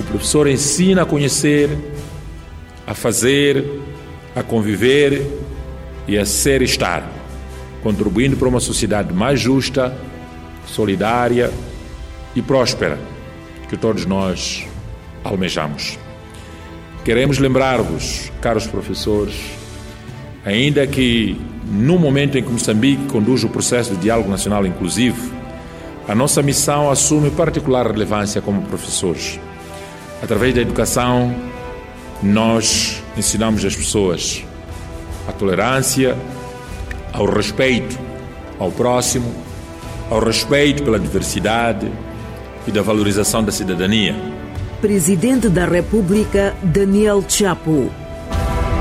O professor ensina a conhecer, a fazer, a conviver e a ser e estar, contribuindo para uma sociedade mais justa, solidária e próspera, que todos nós almejamos. Queremos lembrar-vos, caros professores, ainda que no momento em que Moçambique conduz o processo de diálogo nacional inclusivo, a nossa missão assume particular relevância como professores. Através da educação, nós ensinamos as pessoas a tolerância, ao respeito ao próximo, ao respeito pela diversidade e da valorização da cidadania. Presidente da República, Daniel Chapo.